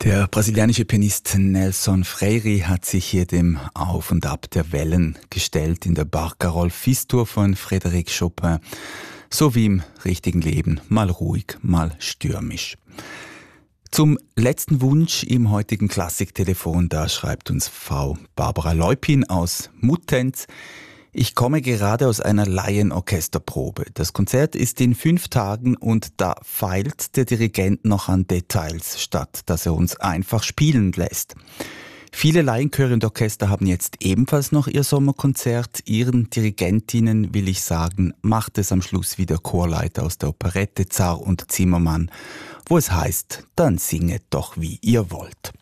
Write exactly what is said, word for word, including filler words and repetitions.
Der brasilianische Pianist Nelson Freire hat sich hier dem Auf und Ab der Wellen gestellt in der Barcarolle-Fis-Tour von Frédéric Chopin. So wie im richtigen Leben, mal ruhig, mal stürmisch. Zum letzten Wunsch im heutigen Klassiktelefon, da schreibt uns Frau Barbara Leupin aus Muttenz. Ich komme gerade aus einer Laienorchesterprobe. Das Konzert ist in fünf Tagen und da feilt der Dirigent noch an Details, statt dass er uns einfach spielen lässt. Viele Laienchöre und Orchester haben jetzt ebenfalls noch ihr Sommerkonzert. Ihren Dirigentinnen will ich sagen, macht es am Schluss wie der Chorleiter aus der Operette Zar und Zimmermann, wo es heißt, dann singet doch wie ihr wollt.